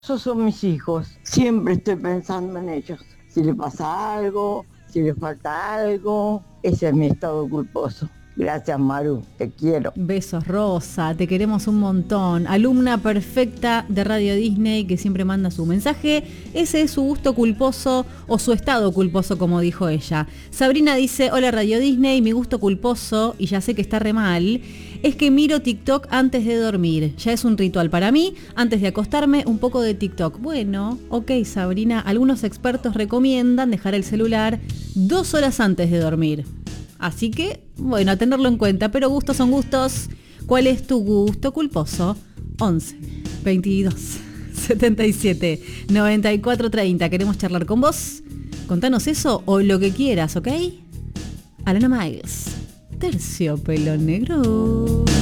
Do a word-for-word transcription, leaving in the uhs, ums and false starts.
Esos son mis hijos. Siempre estoy pensando en ellos. Si les pasa algo, si les falta algo, ese es mi estado culposo. Gracias, Maru, te quiero. Besos, Rosa, te queremos un montón. Alumna perfecta de Radio Disney que siempre manda su mensaje. Ese es su gusto culposo o su estado culposo, como dijo ella. Sabrina dice, hola Radio Disney, mi gusto culposo, y ya sé que está re mal, es que miro TikTok antes de dormir. Ya es un ritual para mí, antes de acostarme, un poco de TikTok. Bueno, ok, Sabrina, algunos expertos recomiendan dejar el celular dos horas antes de dormir. Así que, bueno, a tenerlo en cuenta, pero gustos son gustos. ¿Cuál es tu gusto culposo? once, veintidós, setenta y siete, noventa y cuatro, treinta. Queremos charlar con vos. Contanos eso o lo que quieras, ¿ok? Alana Miles, Terciopelo Negro.